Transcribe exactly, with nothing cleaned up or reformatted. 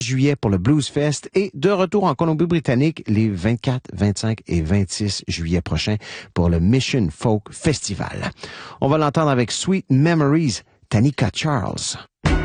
juillet pour le Blues Fest et de retour en Colombie-Britannique les vingt-quatre, vingt-cinq et vingt-six juillet prochains pour le Mission Folk Festival. On va l'entendre avec Sweet Memories, Tanika Charles.